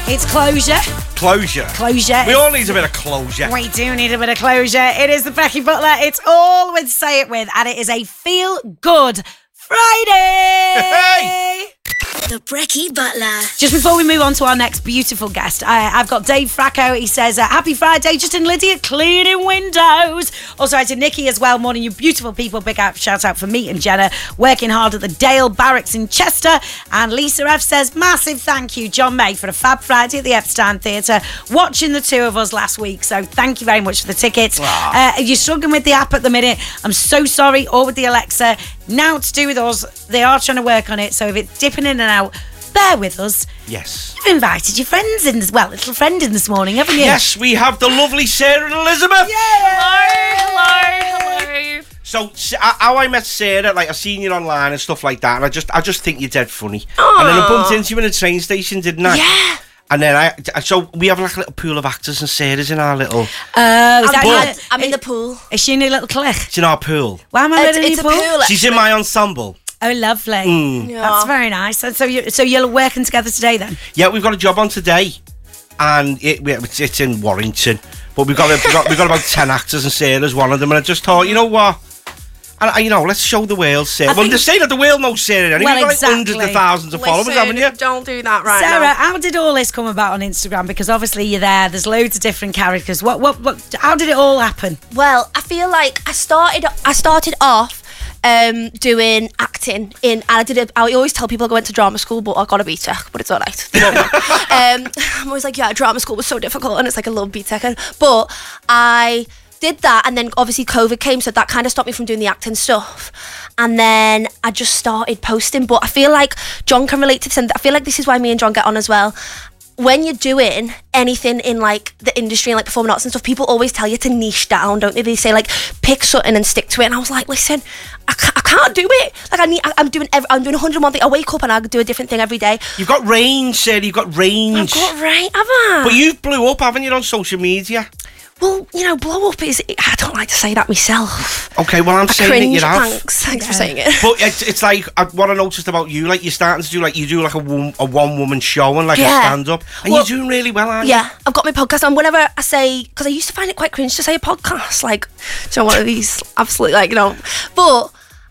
It's closure. Closure. We all need a bit of closure. We do need a bit of closure. It is the Becky Butler. It's all with Say It With, and it is a feel-good Friday. Hey! The Becky Butler. Just before we move on to our next beautiful guest, I've got Dave Fracco. He says, happy Friday, Justin Lydia, cleaning windows. Also, to Nikki as well. Morning, you beautiful people. Big shout out for me and Jenna, working hard at the Dale Barracks in Chester. And Lisa F says, massive thank you, John May, for a fab Friday at the Epstein Theatre, watching the two of us last week. So thank you very much for the tickets. If you're struggling with the app at the minute, I'm so sorry, or with the Alexa. Now to do with us, they are trying to work on it. So if it's dipping in and out, bear with us. Yes. You've invited your friends in as well, little friend in this morning, haven't you? Yes, we have the lovely Sarah and Elizabeth. Hello. So, how I met Sarah, like, I've seen you online and stuff like that, and I just think you're dead funny. Aww. And then I bumped into you in a train station, didn't I? Yeah. And then so we have like a little pool of actors, and Sarah's in our little. I'm in the pool. Is she in a little clique? It's in our pool. Why am I in It's a a pool? pool. She's in my ensemble. Oh, lovely. Yeah. That's very nice. So you're working together today then? Yeah, we've got a job on today, and it's in Warrington. But we've got about 10 actors, and Sarah's one of them. And I just thought, you know what? And let's show the world, Sarah. Well, they're saying that the world knows Sarah anyway. Well, You've got exactly. like hundreds of thousands of followers, haven't you? Don't do that right Sarah, now. how did all this come about on Instagram? Because obviously you're there. There's loads of different characters. What? How did it all happen? Well, I feel like I started off doing acting in, and I always tell people I went to drama school, but I got a BTEC, but it's all right. I'm always like, yeah, drama school was so difficult, and it's like a little BTEC, but I did that, and then obviously COVID came, so that kind of stopped me from doing the acting stuff. And then I just started posting, but I feel like John can relate to this, and I feel like this is why me and John get on as well. When you're doing anything in like the industry and like performing arts and stuff, people always tell you to niche down, don't they? They say like pick something and stick to it. And I was like, listen, I can't do it. Like I'm doing 101 things. I wake up and I do a different thing every day. You've got range, Sarah. You've got range. I've got range, have I? But you blew up, haven't you, on social media? Well, blow up is... I don't like to say that myself. Okay, well, I'm saying cringe, that you have. Thanks for saying it. But it's like, what I noticed about you, like, you're starting to do, like, you do, like, a one-woman show and, like, a stand-up. And you're doing really well, aren't you? Yeah, I've got my podcast, and whenever I say... Because I used to find it quite cringe to say a podcast, like, one of these, absolutely, like, But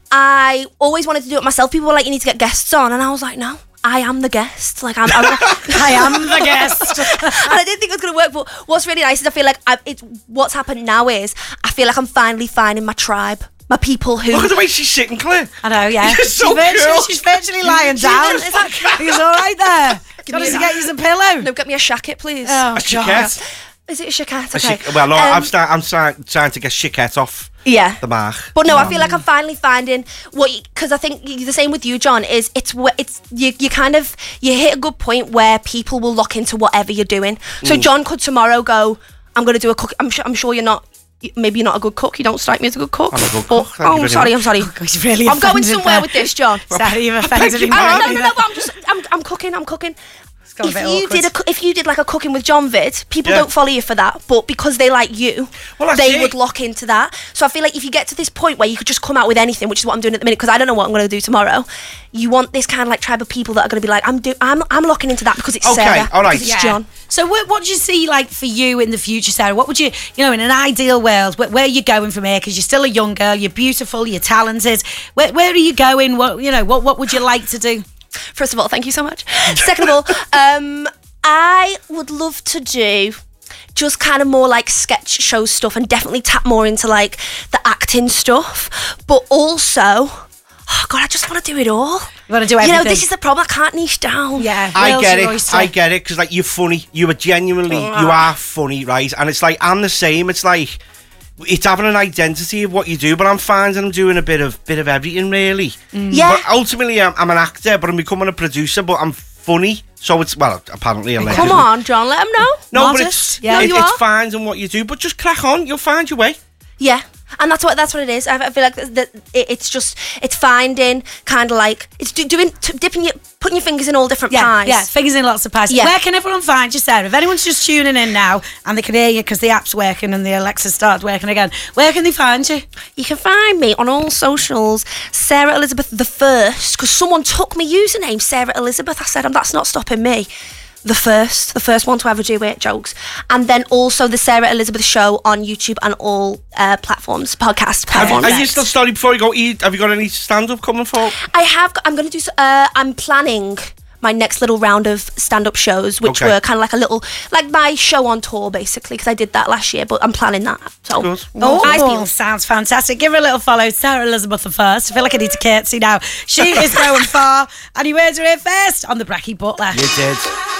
I always wanted to do it myself. People were like, you need to get guests on. And I was like, no. I am the guest. Like I am the guest. And I didn't think it was going to work, but what's really nice is I feel like what's happened now is I feel like I'm finally finding my tribe, my people who... Look at the way she's sitting, Claire. I know, yeah. You're so cool. She's virtually lying down. He's all right there. Got us to get you some pillow. No, get me a shacket, please. Oh, A chiquette. Is it a chiquette? Okay. Well, no, I'm trying to get chiquette off. Yeah. The mark. But no, I feel like I'm finally finding because I think the same with you, John, is you hit a good point where people will lock into whatever you're doing. So John could tomorrow go, I'm going to do a cook. I'm sure you're not. Maybe you're not a good cook. You don't strike me as a good cook. I'm a good cook. I'm sorry. Oh, he's really I'm going offended somewhere there. with this, John. Sorry, you've offended him. No, but I'm cooking. Got a bit awkward. If you did like a cooking with John vid, people don't follow you for that, but because they like you, they would lock into that. So I feel like if you get to this point where you could just come out with anything, which is what I'm doing at the minute, because I don't know what I'm going to do tomorrow, you want this kind of like tribe of people that are going to be like, I'm locking into that because it's Sarah. All right, it's John. So what do you see like for you in the future, Sarah? What would you in an ideal world, where are you going from here? Because you're still a young girl, you're beautiful, you're talented. Where are you going? What would you like to do? First of all, thank you so much. Second of all, I would love to do just kind of more like sketch show stuff and definitely tap more into like the acting stuff. But also, oh God, I just want to do it all. You want to do everything? This is the problem. I can't niche down. Yeah. I get it, because like you're funny. You are genuinely, you are funny, right? And it's like, I'm the same. It's like, it's having an identity of what you do, but I'm finding I'm doing a bit of everything, really. Yeah. But ultimately, I'm an actor, but I'm becoming a producer, but I'm funny. So it's, well, apparently allegedly. Come on, John, let them know. No, Modest. but it's fine in what you do, but just crack on. You'll find your way. Yeah. And that's what it is. I feel like it's finding kind of like it's putting your fingers in all different pies. Yeah, fingers in lots of pies. Yeah. Where can everyone find you, Sarah? If anyone's just tuning in now and they can hear you because the app's working and the Alexa started working again, where can they find you? You can find me on all socials, Sarah Elizabeth the First, because someone took my username, Sarah Elizabeth. I said, that's not stopping me. the first one to ever do it, jokes. And then also the Sarah Elizabeth Show on YouTube and all platforms, podcast platforms. Are you still studying before you go eat? Have you got any stand-up coming for? I'm going to do, I'm planning my next little round of stand-up shows, which were kind of like a little, like my show on tour, basically, because I did that last year, but I'm planning that. So, nice people. Sounds fantastic. Give her a little follow, Sarah Elizabeth the First. I feel like I need to curtsy now. She is going far, and you heard her here first on the Brekkie Butler. You did.